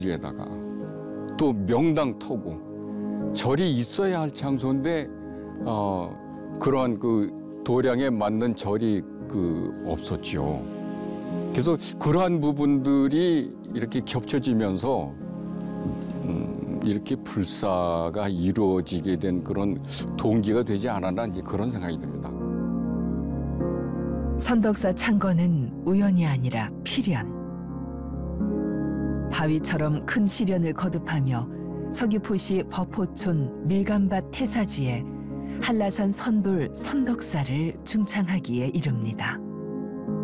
에다가 또 명당 터고 절이 있어야 할 장소인데 그러한 그 도량에 맞는 절이 없었죠. 그래서 그러한 부분들이 이렇게 겹쳐지면서 이렇게 불사가 이루어지게 된 그런 동기가 되지 않았나 이제 그런 생각이 듭니다. 선덕사 창건은 우연이 아니라 필연. 바위처럼 큰 시련을 거듭하며 서귀포시 버포촌 밀감밭 태사지에 한라산 선돌 선덕사를 중창하기에 이릅니다.